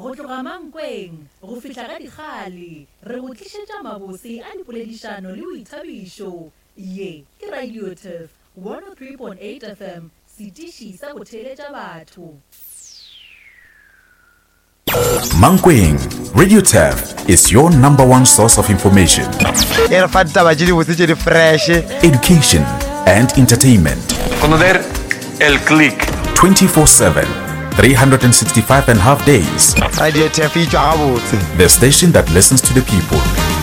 go tloga Mankweng go fihla ka dikgale re go tlišetša mabose a dipoledišano le boithabišo. Ye ke Radio Turf 103.8 FM, setiši sa go theeletša batho. Mankweng, Radio Turf is your number one source of information, education, and entertainment. Conocer el click 24/7, 365 and a half days. Radio Turf, the station that listens to the people.